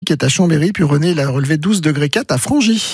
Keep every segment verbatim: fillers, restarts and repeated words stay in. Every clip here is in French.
qui est à Chambéry. Puis René, il a relevé douze degrés quatre à Frangy.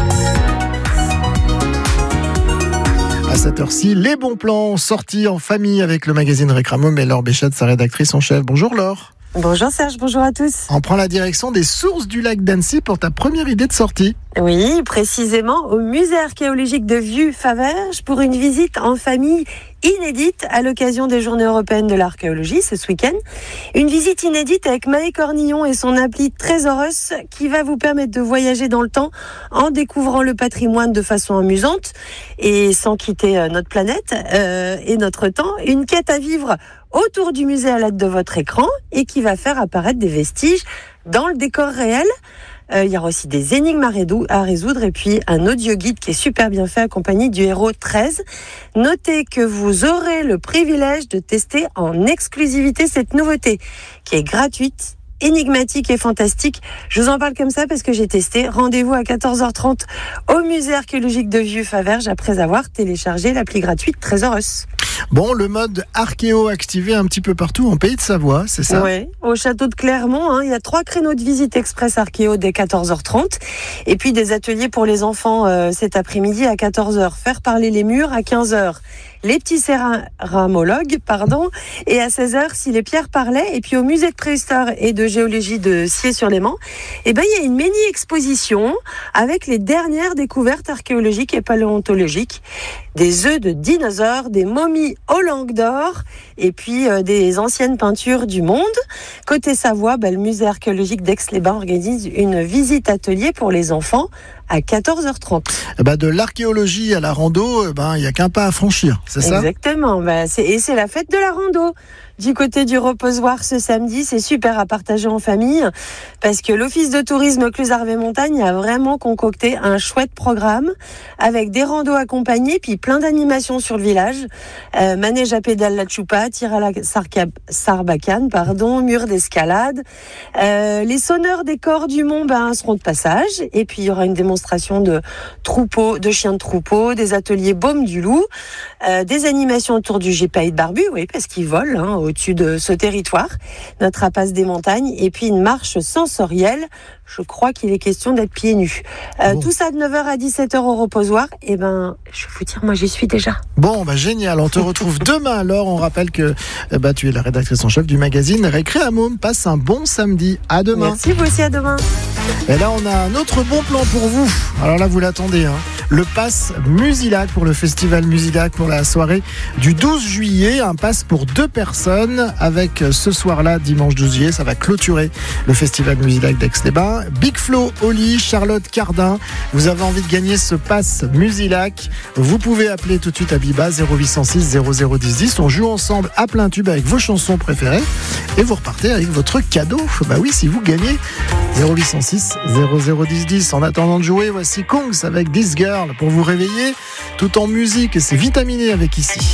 À cette heure-ci, les bons plans sortis en famille avec le magazine Récramo et Laure Béchade, sa rédactrice en chef. Bonjour Laure. Bonjour Serge, bonjour à tous. On prend la direction des sources du lac d'Annecy pour ta première idée de sortie. Oui, précisément au musée archéologique de Vieux-Faverges pour une visite en famille inédite à l'occasion des Journées européennes de l'archéologie, c'est ce week-end. Une visite inédite avec Maë Cornillon et son appli Trésoros qui va vous permettre de voyager dans le temps en découvrant le patrimoine de façon amusante et sans quitter notre planète euh, et notre temps. Une quête à vivre autour du musée à l'aide de votre écran et qui va faire apparaître des vestiges dans le décor réel. Euh, il y aura aussi des énigmes à résoudre et puis un audio guide qui est super bien fait accompagné du héros treize. Notez que vous aurez le privilège de tester en exclusivité cette nouveauté qui est gratuite, énigmatique et fantastique. Je vous en parle comme ça parce que j'ai testé. Rendez-vous à quatorze heures trente au musée archéologique de Vieux-Faverges après avoir téléchargé l'appli gratuite Trésoros. Bon, le mode archéo activé un petit peu partout en Pays de Savoie, c'est ça ? Oui, au château de Clermont, hein, il y a trois créneaux de visite express archéo dès quatorze heures trente et puis des ateliers pour les enfants euh, cet après-midi à quatorze heures. Faire parler les murs à quinze heures. Les petits céramologues, pardon, et à seize heures, si les pierres parlaient. Et puis au musée de préhistoire et de géologie de Siey-sur-Léman, eh ben, il y a une mini-exposition avec les dernières découvertes archéologiques et paléontologiques. Des œufs de dinosaures, des momies aux langues d'or, et puis euh, des anciennes peintures du monde. Côté Savoie, ben, le musée archéologique d'Aix-les-Bains organise une visite atelier pour les enfants à quatorze heures trente. Bah de l'archéologie à la rando, ben il y a qu'un pas à franchir, c'est ça ? Exactement. Bah c'est et c'est la fête de la rando. Du côté du reposoir ce samedi, c'est super à partager en famille parce que l'Office de tourisme Cluses-Arvez-Montagne a vraiment concocté un chouette programme avec des randos accompagnés puis plein d'animations sur le village. Euh, manège à pédale la Tchoupa, tir à la sarca- sarbacane, pardon, mur d'escalade. Euh, les sonneurs des corps du Mont ben, seront de passage et puis il y aura une démonstration de troupeaux, de chiens de troupeau, des ateliers baume du loup, euh, des animations autour du gypaète barbu, oui, parce qu'ils volent hein, au-dessus de ce territoire, notre rapace des montagnes, et puis une marche sensorielle. Je crois qu'il est question d'être pieds nus. Euh, bon. Tout ça de neuf heures à dix-sept heures au reposoir. Et ben, je vais vous dire, moi j'y suis déjà. Bon, bah génial. On te retrouve demain alors. On rappelle que bah, tu es la rédactrice en chef du magazine Récréamo. Passe un bon samedi. À demain. Merci, vous aussi, à demain. Et là, on a un autre bon plan pour vous. Alors là, vous l'attendez. Hein. Le pass Musilac pour le festival Musilac pour la soirée du douze juillet. Un pass pour deux personnes avec ce soir-là, dimanche douze juillet. Ça va clôturer le festival Musilac d'Aix-les-Bains. Big Flo, Oli, Charlotte Cardin. Vous avez envie de gagner ce pass Musilac. Vous pouvez appeler tout de suite à Biba zéro huit cent six zéro zéro dix dix. On joue ensemble à plein tube avec vos chansons préférées. Et vous repartez avec votre cadeau. Bah oui, si vous gagnez. zéro huit cent six zéro zéro dix dix. En attendant de jouer, voici Kongs avec This Girl pour vous réveiller tout en musique. C'est vitaminé avec ici.